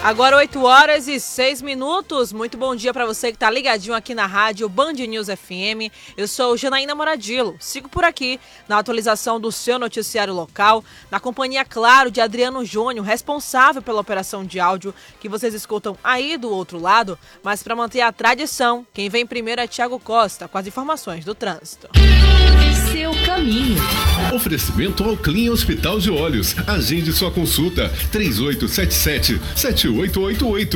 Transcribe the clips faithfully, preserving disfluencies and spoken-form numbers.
Agora oito horas e seis minutos. Muito bom dia para você que está ligadinho aqui na rádio Band News F M. Eu sou Janaína Moradilo. Sigo por aqui na atualização do seu noticiário local, na companhia, claro, de Adriano Júnior, responsável pela operação de áudio que vocês escutam aí do outro lado. Mas para manter a tradição, quem vem primeiro é Thiago Costa com as informações do trânsito. Seu caminho. Oferecimento ao Clean Hospital de Olhos. Agende sua consulta três oito sete sete, sete oito oito oito.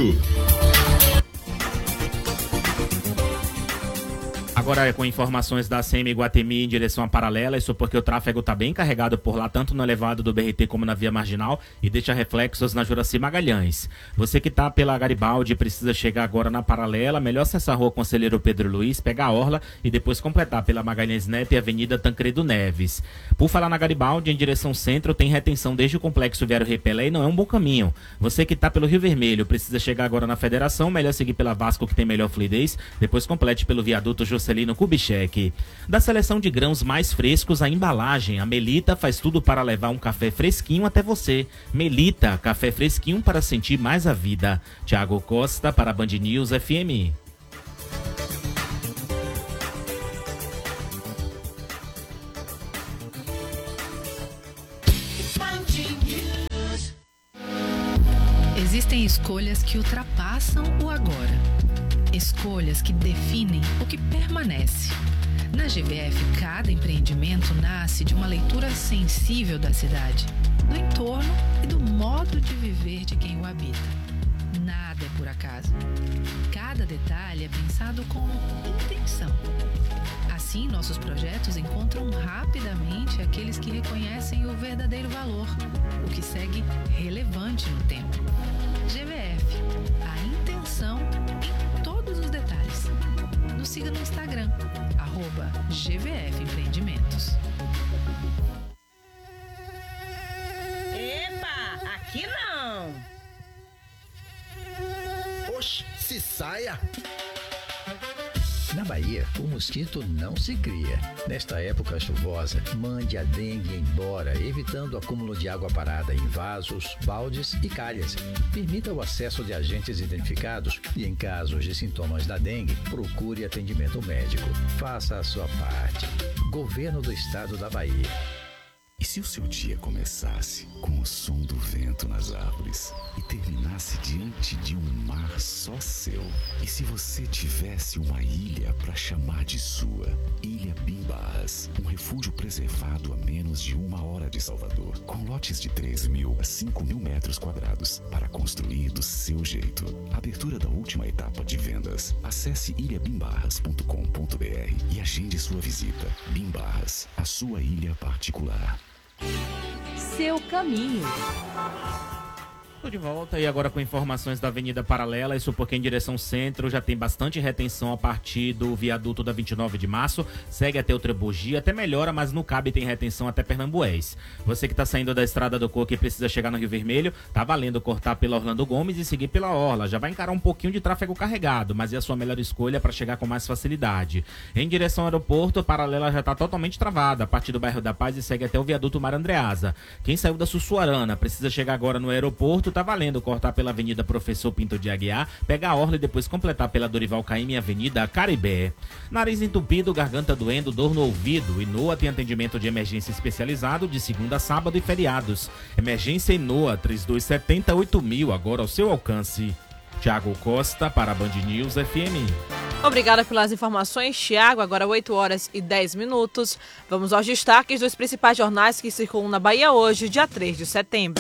Agora é com informações da C M Iguatemi em direção à Paralela, isso porque o tráfego está bem carregado por lá, tanto no elevado do B R T como na via marginal, e deixa reflexos na Juraci Magalhães. Você que está pela Garibaldi e precisa chegar agora na Paralela, melhor acessar a rua Conselheiro Pedro Luiz, pegar a orla e depois completar pela Magalhães Neto e Avenida Tancredo Neves. Por falar na Garibaldi, em direção centro, tem retenção desde o Complexo Viário Repelé e não é um bom caminho. Você que está pelo Rio Vermelho, precisa chegar agora na Federação, melhor seguir pela Vasco que tem melhor fluidez, depois complete pelo viaduto Juscelino Kubitschek. Da seleção de grãos mais frescos à embalagem, a Melita faz tudo para levar um café fresquinho até você. Melita, café fresquinho para sentir mais a vida. Thiago Costa para a Band News F M. Existem escolhas que ultrapassam o agora. Escolhas que definem o que permanece. Na G V F, cada empreendimento nasce de uma leitura sensível da cidade, do entorno e do modo de viver de quem o habita. Nada é por acaso. Cada detalhe é pensado com intenção. Assim, nossos projetos encontram rapidamente aqueles que reconhecem o verdadeiro valor, o que segue relevante no tempo. G V F, a intenção em todos os detalhes. Nos siga no Instagram, arroba G V F Empreendimentos. Epa, aqui não! Oxe, se saia! Na Bahia, o mosquito não se cria. Nesta época chuvosa, mande a dengue embora, evitando o acúmulo de água parada em vasos, baldes e calhas. Permita o acesso de agentes identificados e, em casos de sintomas da dengue, procure atendimento médico. Faça a sua parte. Governo do Estado da Bahia. E se o seu dia começasse com o som do vento nas árvores e terminasse diante de um mar só seu? E se você tivesse uma ilha para chamar de sua? Ilha Bimbarras, um refúgio preservado a menos de uma hora de Salvador, com lotes de três mil a cinco mil metros quadrados para construir do seu jeito. Abertura da última etapa de vendas. Acesse ilha bimbarras ponto com ponto b r e agende sua visita. Bimbarras, a sua ilha particular. Seu caminho. Estou de volta e agora com informações da Avenida Paralela, isso porque em direção centro já tem bastante retenção a partir do viaduto da vinte e nove de março, segue até o Trebugi, até melhora, mas no Cabe tem retenção até Pernambués. Você que está saindo da Estrada do Coco e precisa chegar no Rio Vermelho, tá valendo cortar pela Orlando Gomes e seguir pela Orla, já vai encarar um pouquinho de tráfego carregado, mas é a sua melhor escolha para chegar com mais facilidade. Em direção ao aeroporto, a Paralela já está totalmente travada, a partir do bairro da Paz e segue até o viaduto Mar Andreasa. Quem saiu da Sussuarana precisa chegar agora no aeroporto, tá valendo cortar pela Avenida Professor Pinto de Aguiar, pegar a orla e depois completar pela Dorival Caymmi e Avenida Caribé. Nariz entupido, garganta doendo, dor no ouvido. Inoa tem atendimento de emergência especializado de segunda a sábado e feriados. Emergência Inoa, três dois sete zero, oito mil, agora ao seu alcance. Thiago Costa para a Band News F M. Obrigada pelas informações, Thiago. Agora oito horas e dez minutos. Vamos aos destaques dos principais jornais que circulam na Bahia hoje, dia três de setembro.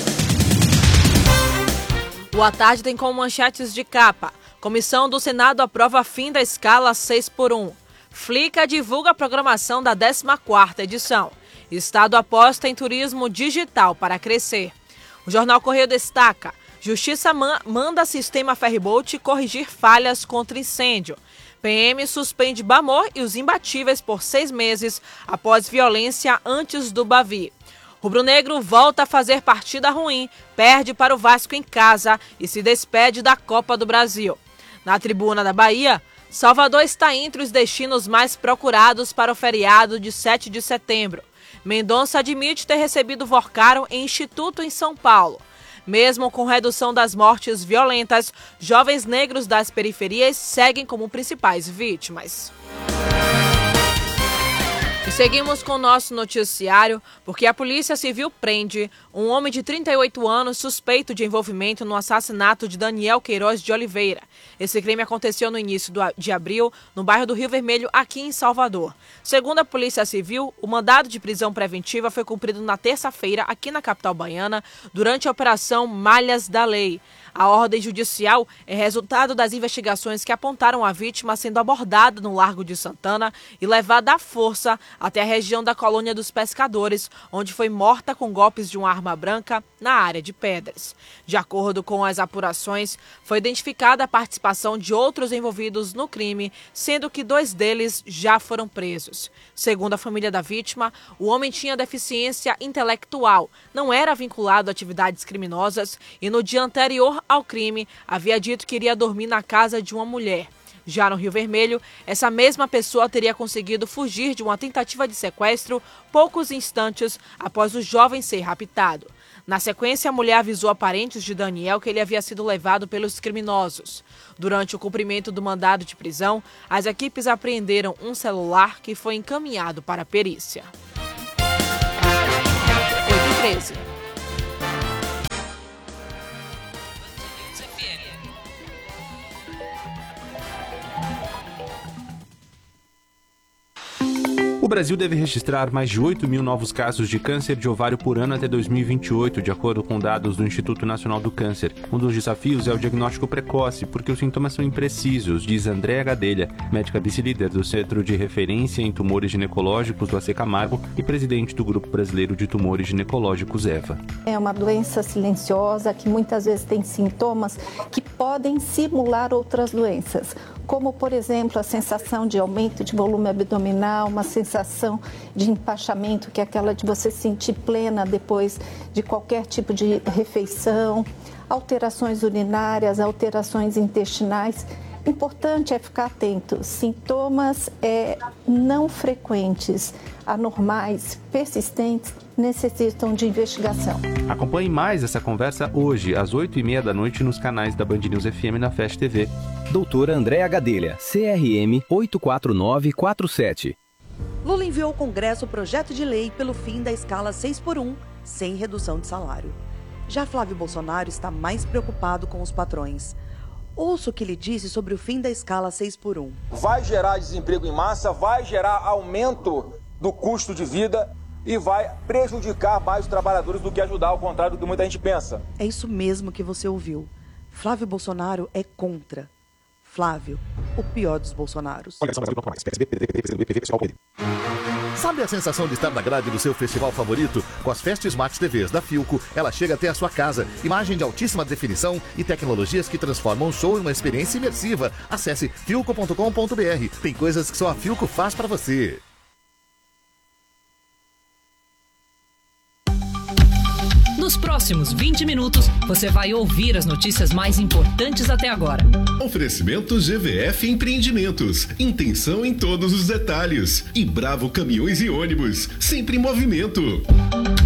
O À Tarde tem como manchetes de capa: Comissão do Senado aprova fim da escala seis por um. Flica divulga a programação da décima quarta edição. Estado aposta em turismo digital para crescer. O Jornal Correio destaca: Justiça manda sistema Ferryboat corrigir falhas contra incêndio. P M suspende Bamor e os imbatíveis por seis meses após violência antes do Bavi. Rubro-negro volta a fazer partida ruim, perde para o Vasco em casa e se despede da Copa do Brasil. Na tribuna da Bahia, Salvador está entre os destinos mais procurados para o feriado de sete de setembro. Mendonça admite ter recebido Vorcaro em Instituto em São Paulo. Mesmo com redução das mortes violentas, jovens negros das periferias seguem como principais vítimas. E seguimos com o nosso noticiário, porque a Polícia Civil prende um homem de trinta e oito anos suspeito de envolvimento no assassinato de Daniel Queiroz de Oliveira. Esse crime aconteceu no início de abril, no bairro do Rio Vermelho, aqui em Salvador. Segundo a Polícia Civil, o mandado de prisão preventiva foi cumprido na terça-feira, aqui na capital baiana, durante a Operação Malhas da Lei. A ordem judicial é resultado das investigações que apontaram a vítima sendo abordada no Largo de Santana e levada à força até a região da Colônia dos Pescadores, onde foi morta com golpes de uma arma branca na área de Pedras. De acordo com as apurações, foi identificada a participação de outros envolvidos no crime, sendo que dois deles já foram presos. Segundo a família da vítima, o homem tinha deficiência intelectual, não era vinculado a atividades criminosas e no dia anterior ao crime havia dito que iria dormir na casa de uma mulher. Já no Rio Vermelho, essa mesma pessoa teria conseguido fugir de uma tentativa de sequestro poucos instantes após o jovem ser raptado. Na sequência, a mulher avisou a parentes de Daniel que ele havia sido levado pelos criminosos. Durante o cumprimento do mandado de prisão, as equipes apreenderam um celular que foi encaminhado para a perícia. oito e treze. O Brasil deve registrar mais de oito mil novos casos de câncer de ovário por ano até dois mil e vinte e oito, de acordo com dados do Instituto Nacional do Câncer. Um dos desafios é o diagnóstico precoce, porque os sintomas são imprecisos, diz Andréa Gadelha, médica vice-líder do Centro de Referência em Tumores Ginecológicos do A C Camargo e presidente do Grupo Brasileiro de Tumores Ginecológicos, EVA. É uma doença silenciosa que muitas vezes tem sintomas que podem simular outras doenças, como, por exemplo, a sensação de aumento de volume abdominal, uma sensação de empachamento, que é aquela de você se sentir plena depois de qualquer tipo de refeição, alterações urinárias, alterações intestinais. Importante é ficar atento. Sintomas é, não frequentes, anormais, persistentes, necessitam de investigação. Acompanhe mais essa conversa hoje, às oito e meia da noite, nos canais da Band News F M e na Fast T V. Doutora Andréa Gadelha, C R M oito quatro nove quatro sete. Lula enviou ao Congresso o projeto de lei pelo fim da escala seis por um, sem redução de salário. Já Flávio Bolsonaro está mais preocupado com os patrões. Ouça o que ele disse sobre o fim da escala seis por um. Vai gerar desemprego em massa, vai gerar aumento do custo de vida e vai prejudicar mais os trabalhadores do que ajudar, ao contrário do que muita gente pensa. É isso mesmo que você ouviu. Flávio Bolsonaro é contra. Flávio, o pior dos Bolsonaros. Sabe a sensação de estar na grade do seu festival favorito? Com as Fast Smart T Vs da Philco, ela chega até a sua casa. Imagem de altíssima definição e tecnologias que transformam o show em uma experiência imersiva. Acesse philco ponto com ponto b r. Tem coisas que só a Philco faz para você. Nos próximos vinte minutos, você vai ouvir as notícias mais importantes até agora. Oferecimento G V F Empreendimentos. Intenção em todos os detalhes. E Bravo Caminhões e Ônibus. Sempre em movimento.